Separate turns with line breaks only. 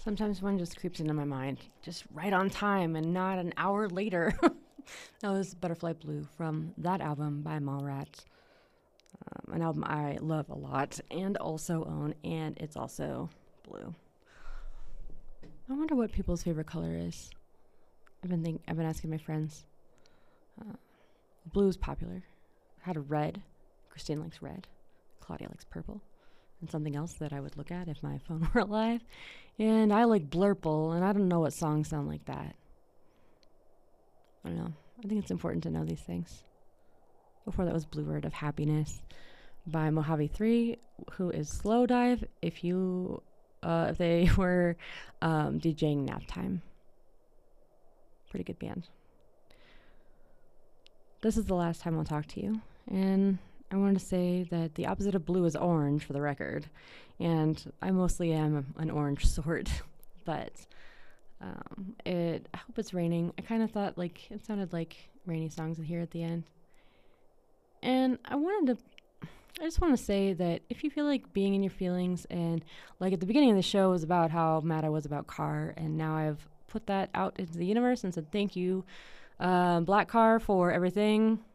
Sometimes one just creeps into my mind, just right on time and not an hour later. That was Butterfly Blue from that album by Mallrats, an album I love a lot and also own, and it's also blue. I wonder what people's favorite color is. I've been asking my friends. Uh, Blue is popular. I had a red. Christine likes red. Claudia likes purple. And something else that I would look at if my phone were alive. And I like Blurple, and I don't know what songs sound like that. I don't know. I think it's important to know these things. Before that was Bluebird of Happiness by Mojave 3, who is Slow Dive if they were DJing Nap Time. Pretty good band. This is the last time I'll talk to you, and I wanted to say that the opposite of blue is orange, for the record, and I mostly am an orange sort, but I hope it's raining. I kind of thought it sounded like rainy songs here at the end, and I just want to say that if you feel like being in your feelings, and like at the beginning of the show was about how mad I was about Car, and now I've put that out into the universe and said thank you, Black Car, for everything.